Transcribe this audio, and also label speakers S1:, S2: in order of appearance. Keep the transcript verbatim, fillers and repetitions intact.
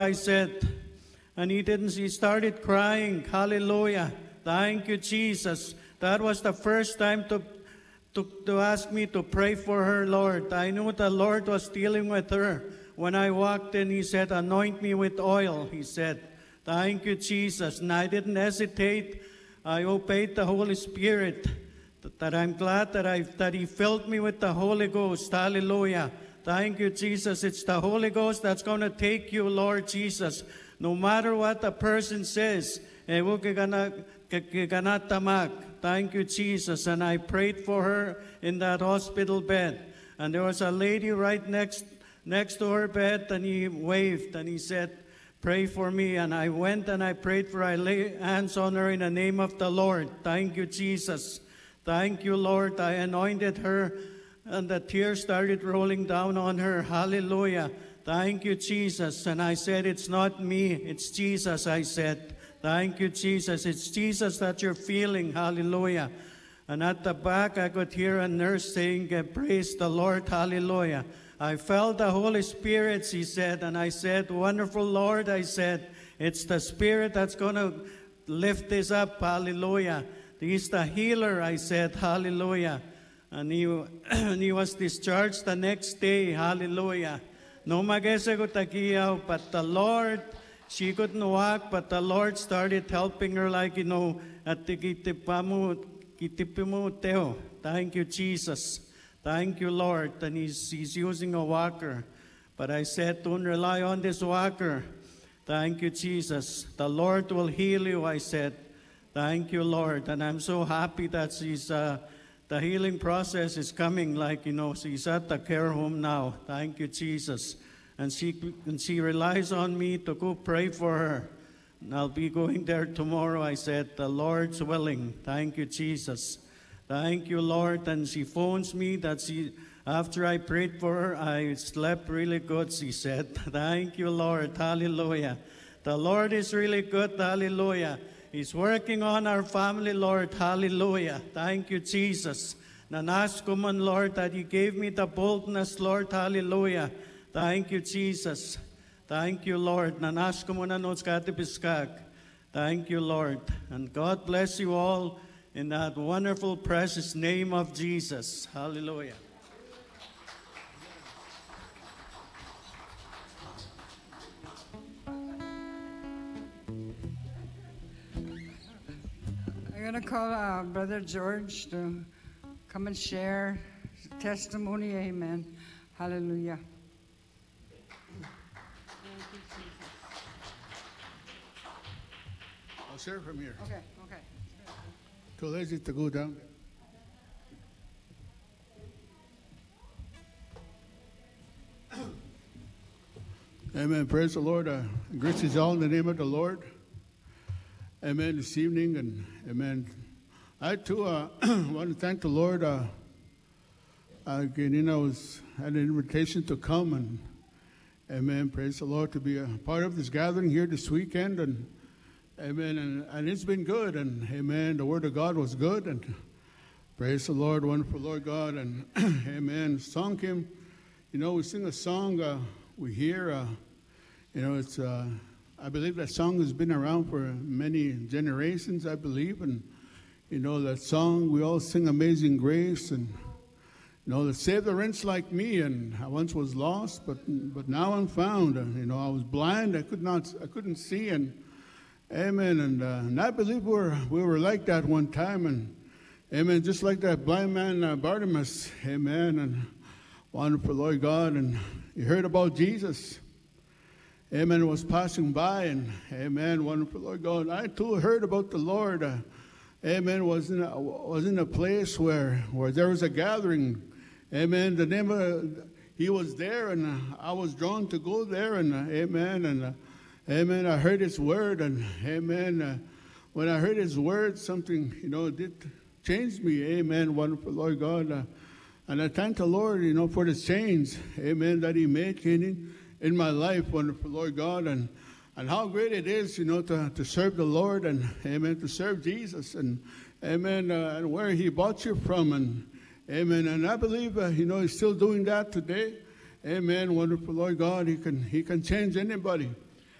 S1: I said. And he didn't, he started crying. Hallelujah. Thank you, Jesus. That was the first time to, to, to ask me to pray for her, Lord. I knew the Lord was dealing with her. When I walked in, he said, anoint me with oil, he said. Thank you, Jesus. And I didn't hesitate. I obeyed the Holy Spirit. That I'm glad that, I, that he filled me with the Holy Ghost. Hallelujah. Thank you, Jesus. It's the Holy Ghost that's going to take you, Lord Jesus. No matter what the person says, thank you, Jesus. And I prayed for her in that hospital bed. And there was a lady right next, next to her bed, and he waved, and he said, pray for me. And I went and I prayed for her. I laid hands on her in the name of the Lord. Thank you, Jesus. Thank you, Lord. I anointed her, and the tears started rolling down on her. Hallelujah. Thank you, Jesus. And I said, it's not me, it's Jesus, I said. Thank you, Jesus. It's Jesus that you're feeling. Hallelujah. And at the back, I could hear a nurse saying, praise the Lord. Hallelujah. I felt the Holy Spirit, she said. And I said, wonderful Lord, I said, it's the Spirit that's going to lift this up. Hallelujah. He's the healer, I said. Hallelujah. And he, and he was discharged the next day. Hallelujah. No magese ko takiyaw, but the Lord, she couldn't walk, but the Lord started helping her like, you know, at the kitipamu, kitipimu teo. Thank you, Jesus. Thank you, Lord. And he's, he's using a walker. But I said, don't rely on this walker. Thank you, Jesus. The Lord will heal you, I said. Thank you, Lord. And I'm so happy that she's, uh, the healing process is coming, like, you know, she's at the care home now. Thank you, Jesus. And she, and she relies on me to go pray for her. And I'll be going there tomorrow. I said, the Lord's willing. Thank you, Jesus. Thank you, Lord. And she phones me that she, after I prayed for her, I slept really good, she said. Thank you, Lord. Hallelujah. The Lord is really good. Hallelujah. He's working on our family, Lord. Hallelujah. Thank you, Jesus. Nanas ko man, Lord, that you gave me the boldness, Lord. Hallelujah. Thank you, Jesus. Thank you, Lord. Nanas ko man anos katipiskag. Thank you, Lord. And God bless you all in that wonderful, precious name of Jesus. Hallelujah.
S2: I'm going to call uh, Brother George to come and share testimony. Amen. Hallelujah.
S3: I'll share from here.
S2: Okay, okay.
S3: Too lazy to go down. Amen. Praise the Lord. Uh, greet you all in the name of the Lord. Amen. This evening, and amen. I too uh, want to thank the Lord. Uh, again, you know, I was had an invitation to come, and amen. Praise the Lord, to be a part of this gathering here this weekend, and amen. And, and it's been good, and amen. The Word of God was good, and praise the Lord, wonderful Lord God, and amen. Song came, you know, we sing a song. Uh, we hear, uh, you know, it's. Uh, I believe that song has been around for many generations, I believe. And, you know, that song, we all sing Amazing Grace. And, you know, that saved a wretch like me. And I once was lost, but but now I'm found. And, you know, I was blind. I could not, I couldn't see. And, amen. And, uh, and I believe we were, we were like that one time. And, amen, just like that blind man, uh, Bartimaeus. Amen. And wonderful Lord God. And you heard about Jesus. Amen, was passing by, and amen, wonderful Lord God. I too heard about the Lord. Uh, amen, was in a, was in a place where, where there was a gathering. Amen, the name of, he was there, and uh, I was drawn to go there, and uh, amen, and uh, amen, I heard his word, and amen, uh, when I heard his word, something, you know, did change me. Amen, wonderful Lord God. Uh, and I thank the Lord, you know, for the change, amen, that he made, in in my life, wonderful Lord God, and, and how great it is, you know, to, to serve the Lord, and amen, to serve Jesus, and amen, uh, and where he brought you from, and amen, and I believe, uh, you know, he's still doing that today. Amen, wonderful Lord God, he can, he can change anybody.